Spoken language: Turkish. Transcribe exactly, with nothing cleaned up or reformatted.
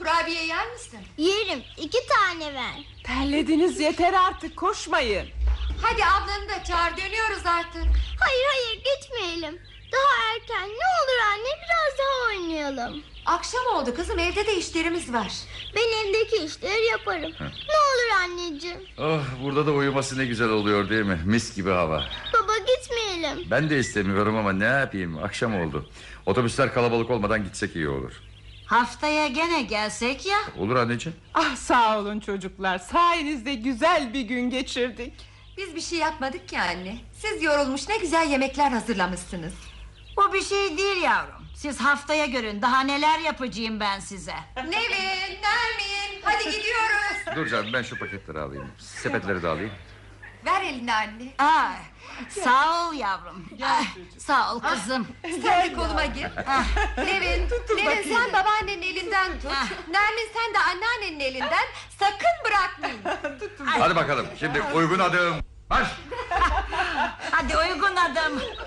kurabiye yer misin? Yerim, iki tane ver. Terlediniz, yeter artık, koşmayın. Hadi ablanı da çağır, dönüyoruz artık. Hayır hayır, gitmeyelim. Daha erken, ne olur anne, biraz daha oynayalım. Akşam oldu kızım, evde de işlerimiz var. Ben evdeki işleri yaparım. Heh. Ne olur anneciğim. Oh, burada da uyuması ne güzel oluyor değil mi? Mis gibi hava. Baba, gitmeyelim. Ben de istemiyorum ama ne yapayım, akşam oldu. Otobüsler kalabalık olmadan gitsek iyi olur. Haftaya gene gelsek ya. Olur anneciğim. Ah, sağ olun çocuklar, sayenizde güzel bir gün geçirdik. Biz bir şey yapmadık ki anne. Siz yorulmuş, ne güzel yemekler hazırlamışsınız. Bu bir şey değil yavrum. Siz haftaya görün, daha neler yapacağım ben size. Nevin, Nermin, hadi gidiyoruz. Dur canım, ben şu paketleri alayım. Sepetleri de alayım. Ver elini anne. Aa, sağ ol yavrum. Ah, sağ ol kızım. Sen de koluma gir. Nevin, Nevin sen babaannenin elinden tut. Nermin sen de anneannenin elinden. Sakın bırakmayın. Hadi bakalım, şimdi uygun adım. Baş. Hadi uygun adım.